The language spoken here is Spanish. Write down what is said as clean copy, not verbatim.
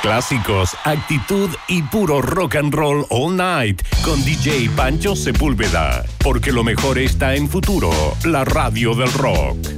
clásicos, actitud y puro rock and roll all night con DJ Pancho Sepúlveda. Porque lo mejor está en Futuro, la radio del rock.